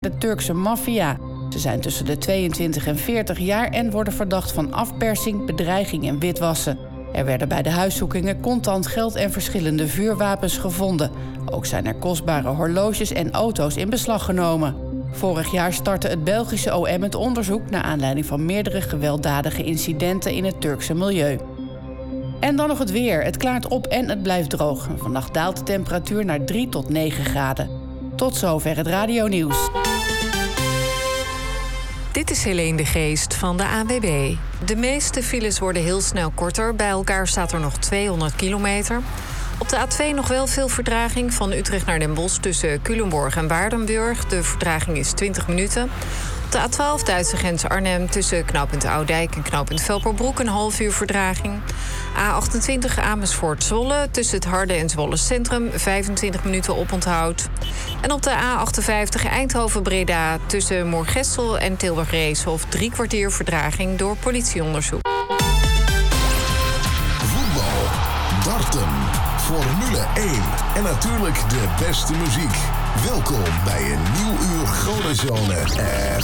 de Turkse maffia. Ze zijn tussen de 22 en 40 jaar en worden verdacht van afpersing, bedreiging en witwassen. Er werden bij de huiszoekingen contant geld en verschillende vuurwapens gevonden. Ook zijn er kostbare horloges en auto's in beslag genomen. Vorig jaar startte het Belgische OM het onderzoek naar aanleiding van meerdere gewelddadige incidenten in het Turkse milieu. En dan nog het weer. Het klaart op en het blijft droog. Vannacht daalt de temperatuur naar 3 tot 9 graden. Tot zover het radionieuws. Dit is Helene de Geest van de ANWB. De meeste files worden heel snel korter. Bij elkaar staat er nog 200 kilometer. Op de A2 nog wel veel vertraging van Utrecht naar Den Bosch tussen Culemborg en Waardenburg. De vertraging is 20 minuten. Op de A12 Duitse grens Arnhem tussen knooppunt Oudijk en knooppunt Velperbroek een half uur vertraging. A28 Amersfoort Zwolle tussen het Harde en Zwolle Centrum 25 minuten oponthoud. En op de A58 Eindhoven Breda tussen Moergestel en Tilburg Reeshof 3 kwartier vertraging door politieonderzoek. Voetbal, darten, Formule 1 en natuurlijk de beste muziek. Welkom bij een nieuw uur Chronozone.